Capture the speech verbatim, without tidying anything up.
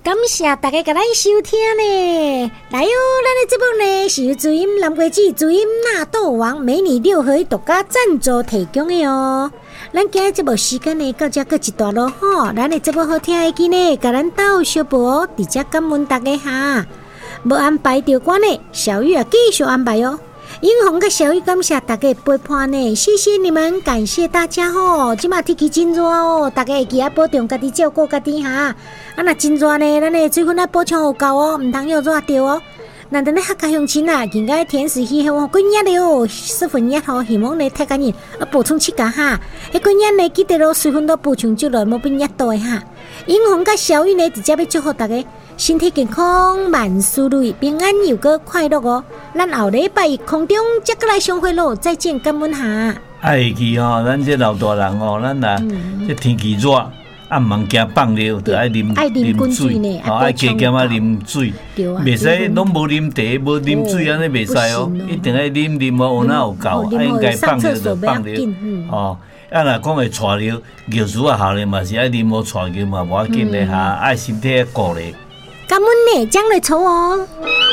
感谢大家甲咱收听呢。来哟，咱的节目呢是由主音南瓜子、主音纳豆王美女六合一独家赞助提供的哦。咱今日节目时间呢，到这搁一段落吼。咱的节目好听的记呢，甲咱斗小报哦，直接感恩大家哈。无安排着歌呢，小玉啊继续安排哦。英红跟小玉感谢大家的陪伴呢，谢谢你们，感谢大家吼。即马天气真热哦，大家会记得保重家己，照顾家己哈。啊，若真热呢，咱的水分啊补充有够哦，唔通又热着哦。那咱咧客家乡亲啊，现在天时气候过热了哦，十分热吼，希望呢大家人啊补充七家哈。迄过热呢，记得咯，水分都补充足了，莫变热到的哈。英红跟小玉呢，直接要祝福大家身体健康，万事如意，平安又个快乐哦。咱后礼拜空中再过来相会咯，再见，感恩下。 爱记吼，咱这老大人吼，咱呐，这天气热，啊，唔通惊放尿，就爱啉啉水呢，哦，爱加减啊啉水，袂使拢无啉茶，无啉水安尼袂使哦，一定爱啉啉哦，有哪有够，啊，应该放尿就放尿，哦。啊，若讲会带尿，尿水啊效咧嘛是爱啉无带尿嘛无要紧咧哈，爱身体顾咧。 感恩呢，奖励抽哦。